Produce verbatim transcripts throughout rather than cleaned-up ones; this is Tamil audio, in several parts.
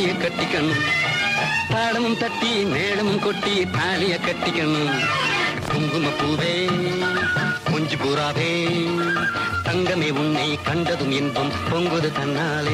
தாலிய கட்டிக்கணும், தாளமும் தட்டி மேளமும் கொட்டி தாலிய கட்டிக்கணும். குங்கும பூவே கொஞ்சு பூராவே தங்கமே உன்னை கண்டதும் இன்பம் பொங்குது தன்னாலே.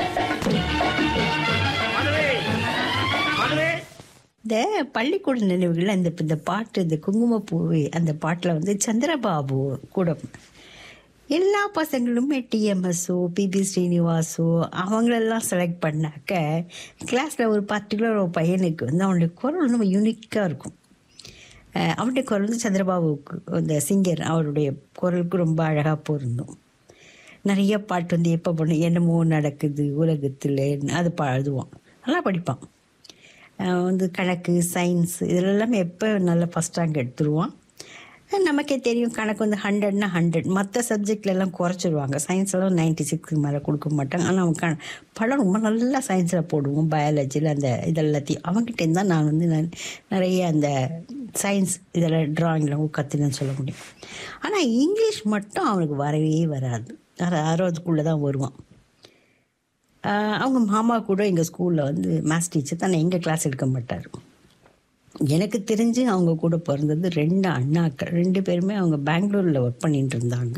இந்த பள்ளிக்கூட நினைவுகள் அந்த இந்த பாட்டு, இந்த குங்குமப்பூவே அந்த பாட்டில் வந்து சந்திரபாபு கூட எல்லா பசங்களுமே டிஎம்எஸ்ஓ பிபி ஸ்ரீனிவாசோ அவங்களெல்லாம் செலக்ட் பண்ணாக்க கிளாஸில் ஒரு பர்டிகுலர் ஒரு பையனுக்கு வந்து அவனுடைய குரல் ரொம்ப யூனிக்காக இருக்கும். அவனுடைய குரல் வந்து சந்திரபாபுக்கு அந்த சிங்கர் அவருடைய குரலுக்கு ரொம்ப அழகாக பொருந்தும். நிறைய பாட்டு வந்து எப்போ பண்ண என்னமோ நடக்குது உலகத்தில் அது பாடுவான், நல்லா படிப்பான். வந்து கணக்கு சயின்ஸ் இதில் எல்லாமே எப்போ நல்லா ஃபஸ்ட் ரேங்க் எடுத்துருவான். நமக்கே தெரியும் கணக்கு வந்து ஹண்ட்ரட்னா ஹண்ட்ரட், மற்ற சப்ஜெக்ட்லாம் குறைச்சிடுவாங்க. சயின்ஸ்லாம் நைன்ட்டி சிக்ஸுக்கு மேலே கொடுக்க மாட்டாங்க. ஆனால் அவன் க படம் ரொம்ப நல்லா சயின்ஸில் போடுவோம், பயாலஜியில் அந்த இதெல்லாத்தையும் அவங்ககிட்டேருந்து தான் நான் வந்து நான் நிறைய அந்த சயின்ஸ் இதெல்லாம் ட்ராயிங்லாம் கற்றுனேன்னு சொல்ல முடியும். ஆனால் இங்கிலீஷ் மட்டும் அவனுக்கு வரவே வராது, அறுபதுக்குள்ளே தான் வருவான். அவங்க மாமா கூட எங்கள் ஸ்கூலில் வந்து மேத்ஸ் டீச்சர் தான், எங்கள் கிளாஸ் எடுக்க மாட்டார். எனக்கு தெரிஞ்சு அவங்க கூட பிறந்தது ரெண்டு அண்ணாக்கள், ரெண்டு பேருமே அவங்க பெங்களூரில் ஒர்க் பண்ணிட்டு இருந்தாங்க.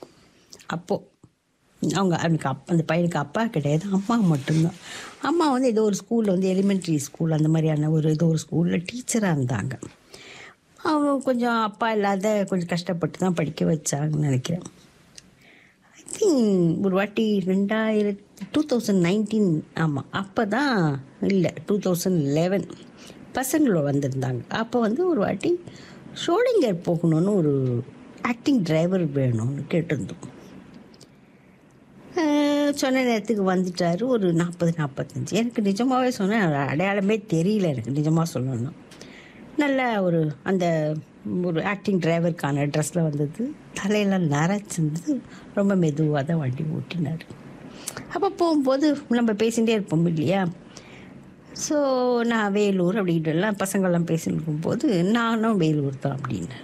அப்போது அவங்க அவனுக்கு அப் அந்த பையனுக்கு அப்பா கிடையாது, அம்மா மட்டும்தான். அம்மா வந்து ஏதோ ஒரு ஸ்கூலில் வந்து எலிமெண்ட்ரி ஸ்கூல் அந்த மாதிரியான ஒரு ஏதோ ஒரு ஸ்கூலில் டீச்சராக இருந்தாங்க. அவங்க கொஞ்சம் அப்பா இல்லாத கொஞ்சம் கஷ்டப்பட்டு தான் படிக்க வச்சாங்கன்னு நினைக்கிறேன். ஐ திங்க் ஒரு வாட்டி ரெண்டாயிரத்தி டூ தௌசண்ட் நைன்டீன் ஆமாம் அப்போ தான் இல்லை டூ தௌசண்ட் லெவன் பசங்களோட வந்திருந்தாங்க. அப்போ வந்து ஒரு வாட்டி ஷோலிங்கர் போகணுன்னு ஒரு ஆக்டிங் டிரைவர் வேணும்னு கேட்டிருந்தோம். சொன்ன நேரத்துக்கு வந்துட்டார். ஒரு நாற்பது நாற்பத்தஞ்சு எனக்கு நிஜமாகவே சொன்னேன், அடையாளமே தெரியல எனக்கு நிஜமாக சொல்லணும். நல்ல ஒரு அந்த ஒரு ஆக்டிங் டிரைவருக்கான ட்ரெஸ்ஸில் வந்தது, தலையெல்லாம் நரைச்சிருந்தது, ரொம்ப மெதுவாக தான் வண்டி ஓட்டினார். அப்போ போகும்போது நம்ம பேசிகிட்டே இருப்போம் இல்லையா. ஸோ நான் வேலூர் அப்படின்ட்டுலாம் பசங்கள்லாம் பேசிட்டு இருக்கும்போது நானும் வேலூர் தான் அப்படின்னாரு.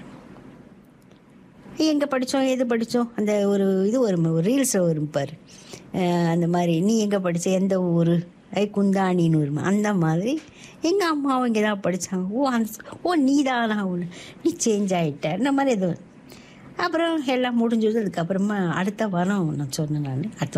எங்கே படித்தோம் எது படித்தோம் அந்த ஒரு இது வரும், ஒரு ரீல்ஸில் வரும் பாரு, அந்த மாதிரி நீ எங்கே படித்த எந்த ஊர் ஐ குந்தாணின்னு வருமா, அந்த மாதிரி எங்கள் அம்மாவும் இங்கே தான் படித்தாங்க. ஓ அந்த ஓ நீ தானா ஒன்று நீ சேஞ்ச் ஆகிட்ட இந்த மாதிரி எதுவும். அப்புறம் எல்லாம் முடிஞ்சது. அதுக்கப்புறமா அடுத்த வாரம் நான் சொன்னேன், நான் அடுத்த